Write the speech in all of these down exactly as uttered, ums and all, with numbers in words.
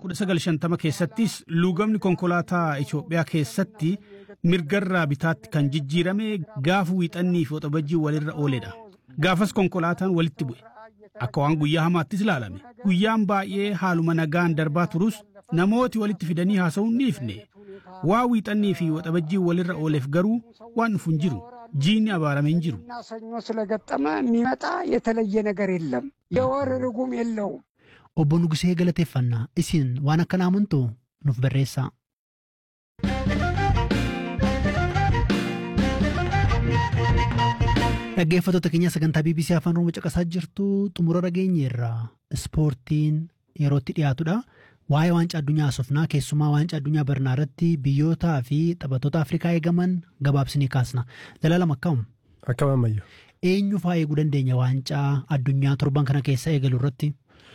kudha sagal shantama keessattis luugamni konkolaataa Itoophiyaa keessatti mirgarraa bitaatti kan jijjiirame gaafa wiixannii fi waxabajjii walirra ooledha. Gaafas konkolaataan walitti bu'e. Akka waan guyyaa hamaattis ilaalame. Guyyaan baay'ee haaluma nagaan darbaa turus namooti walitti fidanii haasa'uun ni ifne. Waa wiixannii fi waxabajjii walirra ooleef garuu waan dhufu hin jiru. Jiini abaarame hin jiru. ሰኞ ስለገጠመ የሚመጣ የተለየ ነገር የለም. የወር ርጉም የለውም. Obbo Nugusee galateeffannaa isin waan akkanaa amantu nuuf barreessaa. Dhaggeeffattoota keenya sagantaa B B C Afaan Oromoo caqasaa jirtu xumura dhageenyeerraa ispoortiin yerootti dhiyaatudha. Waa'ee waancaa addunyaa asofnaa keessumaa waancaa addunyaa barnaa irratti biyyootaa fi taphattoota Afrikaa eegaman gabaabsinii kaasna. Jalaalam akkam? Akkam ammayyo. Eenyu fa'aa eeguu dandeenya waancaa addunyaa torban kana keessa eegalu irratti?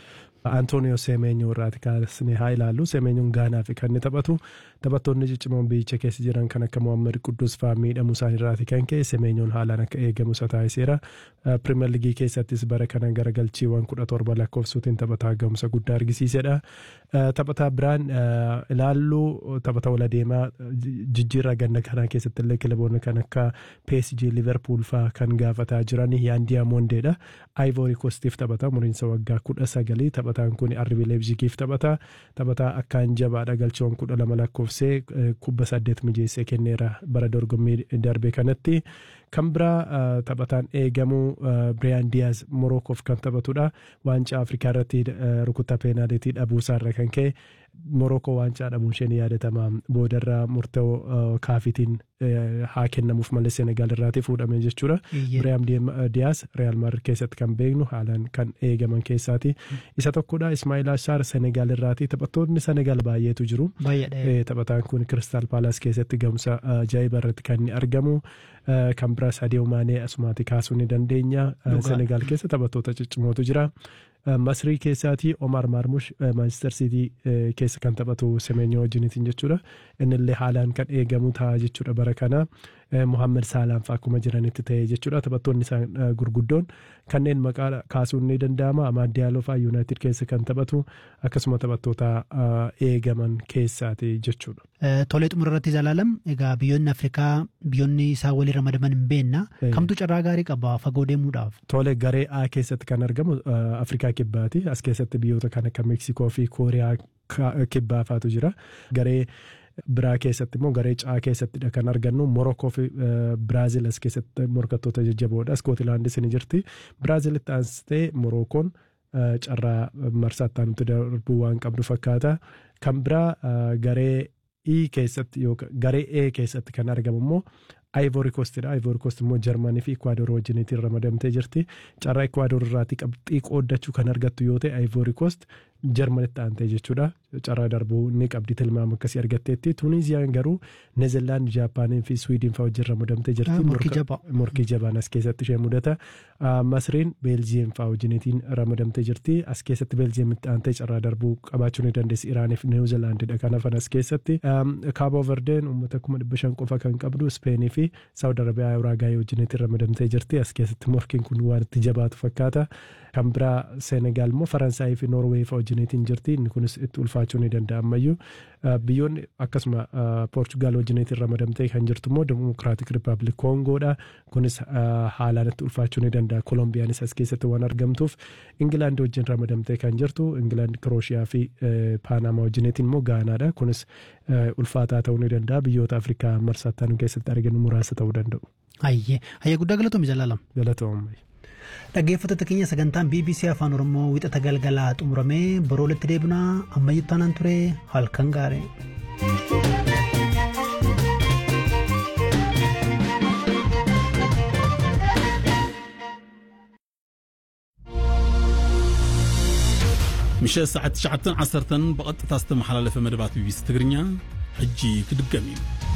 Antonio Semenyo irraati kaasnee haa ilaallu. Semenyoon Gaanaa fi kan inni taphatu taphattoonni ciccimoon biyyicha keessa jiran kan akka Muhammad Quddus fa'aa miidhamuu isaan irraati kan ka'e Semenyoon haalaan akka eegamu isa taasiseera. Pirimeer Liigii keessattis bara kana garagalchiiwwan kudha torba lakkoofsuutiin taphataa gahumsa guddaa argisiisedha. Taphataa biraan ilaallu taphata wal adeemaa jijjiirraa ganna kanaa keessatti illee kilaboonni kan akka P S G Liverpool fa'aa kan gaafataa jiran Yaan Diyamondeedha. Ivory Coastiif taphata umuriinsa waggaa kudha sagalii taphataan kun R B Leipzigiif taphata. Taphataa akkaan jabaadha galchoon kudha lama lakkoofsee kubba saddeet mijeessee kenneera bara dorgommii darbe kanatti. Kan biraa taphataan eegamu Bryan Diaz Morokoof kan taphatudha. Waancaa Afrikaa irratti rukuttaa peenaalitii dhabuusaa irra kan ka'e Morokoo waancaa dhabuun ishee ni yaadatama. Boodarraa murtoo kaafitiin haa kennamuuf malee Senegaal irraatii fuudhame jechuudha. Bryan Diaz Real Madrid keessatti kan beeknu haalaan kan eegaman keessaati. Isa tokkodha. Ismail Assar Senegaal irraatii taphattoonni Senegaal baay'eetu jiru. Taphataan kun Crystal Palace keessatti gahumsa ajaa'iba irratti kan inni argamu. Kan biraa Sadio Maanee asumaati kaasuu ni dandeenya. Senegaal keessa taphattoota ciccimootu jira. Masrii keessaati Omar Marmush Manchester City keessa kan taphatu Semenyo wajjiniitiin jechuudha. Innillee haalaan kan eegamu ta'a jechuudha bara kana. Muhammad Salaan fa'aa akkuma jiranitti ta'e jechuudha. Taphattoonni isaan gurguddoon kanneen maqaa kaasuun ni danda'ama. Amad Diallo fa'aa United keessa kan taphatu akkasuma taphattoota eegaman keessaati jechuudha. Tolee xumura irratti Jalaalam egaa biyyoonni Afrikaa biyyoonni isaa walii ramadaman hin beekna. Kamtu carraa gaarii qaba fagoo deemuudhaaf? Tolee garee A keessatti kan argamu Afrikaa kibbaati. As keessatti biyyoota kan akka Meeksikoo fi Kooriyaa kibbaa fa'aatu jira. Garee biraa keessatti immoo garee caa keessattidha kan argannu. Morokoo fi Biraazil as keessatti morkattoota jajjaboodha. Iskootilaandis ni jirti. Biraazilitti aansitee Morokoon carraa marsaatti nuti darbuu waan qabdu fakkaata. Kan biraa garee E keessatti yookaan garee E keessatti kan argamu immoo Ivory Coastidha. Ivory Coast immoo Jarmanii fi Ecuador wajjiniitiin ramadamtee jirti. Carraa Ecuador irraatii qabxii qooddachuu kan argattu yoo ta'e Ivory Coast Jarmanitti aantee jechuudha. Carraa darbuu ni qabdi tilmaama akkasii argatteetti. Tuuniiziyaan garuu Neezerlaand, Jaapaanii fi Swiidin fa'aa wajjin ramadamtee jirti. Morkii jabaan as keessatti ishee mudata. Masriin Beeljiyeem fa'aa wajjiniitiin ramadamtee jirti. As keessatti Beeljiyeemitti aantee carraa darbuu qabaachuu ni dandeessi. Iraanii fi Niwuzilaandidha kan hafan as keessatti. Kaaboo Verdeen uummata kuma dhibba shan qofa kan qabdu Speenii fi Saawud Arabiyaa Uraagaayii wajjiniitiin ramadamtee jirti. As keessatti morkiin kun waan itti jabaatu fakkaata. Kan biraa Senegaal immoo Faransaayii fi Noorweey fa'aa wajjiniitiin jirti. Inni kunis itti ulfaachuu ni danda'a ammayyuu. Biyyoonni akkasuma Poorchugaal wajjiniitiin ramadamtee kan jirtu immoo Dimokiraatik Rippaabilik Koongoodha. Kunis haalaan itti ulfaachuu ni danda'a. Kolombiyaanis as keessatti waan argamtuuf Ingilaand wajjin ramadamtee kan jirtu. Ingilaand Kirooshiyaa fi Paanamaa wajjiniitiin immoo Gaanaadha. Kunis ulfaataa ta'uu ni danda'a. Biyyoota Afrikaa marsaattaan keessatti arginu muraasa ta'uu danda'u. Hayyee hayyee guddaa galatoomii Jalaalam. Galatoomii. Dhaggeeffattoota keenya sagantaan B B C Afaan Oromoo wixata galgalaa xumuramee boroo walitti deebinaa ammayyuu taanaan ture halkan gaarii. مشاء الساعة تسعة عشر بقطة تستمح على مدبات بي بي سي تقرنيا حجي كدقامين